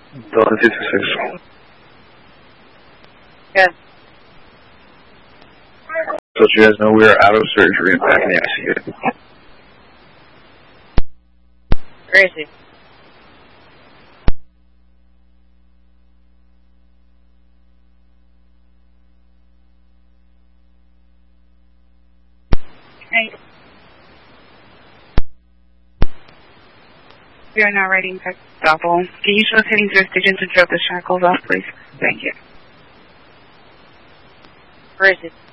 1256. Yes. So you guys know we are out of surgery and back in the ICU. Where is he? Hey. We are now writing text Doppel. Can you show us hitting jurisdiction to drop the shackles off, please? Thank you. Where is it?